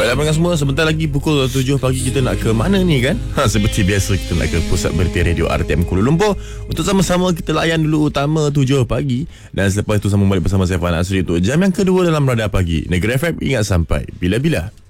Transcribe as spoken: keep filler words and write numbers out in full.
Baiklah pendengar semua, sebentar lagi pukul tujuh pagi kita nak ke mana ni kan? Ha, seperti biasa kita nak ke pusat berita radio R T M Kuala Lumpur untuk sama-sama kita layan dulu utama tujuh pagi. Dan selepas itu sambung balik bersama saya Fahlan Asri untuk jam yang kedua dalam Radar Pagi Negeri F M. Ingat sampai bila-bila.